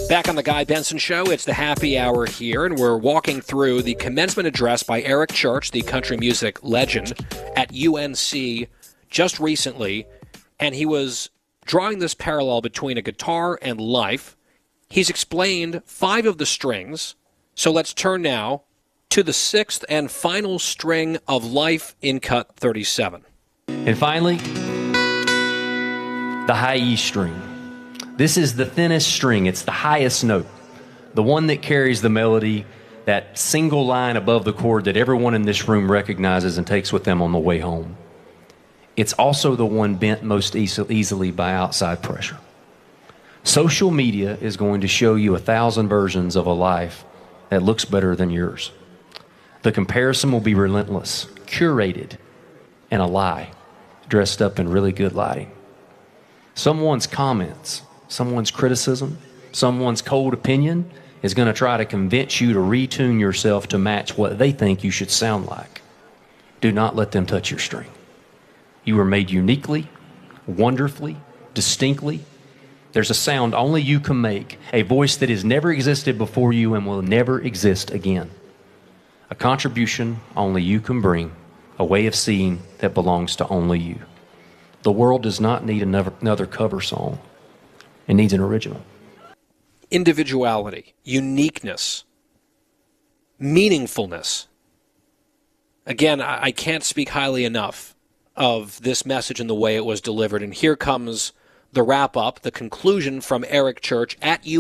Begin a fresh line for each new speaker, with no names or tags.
Back on the Guy Benson Show, it's the happy hour here, and we're walking through the commencement address by Eric Church, the country music legend, at UNC just recently, and he was drawing this parallel between a guitar and life. He's explained 5 of the strings, so let's turn now to the 6th and final string of life in cut 37.
And finally, the high E string. This is the thinnest string. It's the highest note, the one that carries the melody, that single line above the chord that everyone in this room recognizes and takes with them on the way home. It's also the one bent most easily by outside pressure. Social media is going to show you 1,000 versions of a life that looks better than yours. The comparison will be relentless, curated, and a lie, dressed up in really good lighting. Someone's comments, someone's criticism, someone's cold opinion is going to try to convince you to retune yourself to match what they think you should sound like. Do not let them touch your string. You were made uniquely, wonderfully, distinctly. There's a sound only you can make, a voice that has never existed before you and will never exist again. A contribution only you can bring, a way of seeing that belongs to only you. The world does not need another cover song. It needs an original.
Individuality, uniqueness, meaningfulness. Again, I can't speak highly enough of this message and the way it was delivered. And here comes the wrap-up, the conclusion from Eric Church at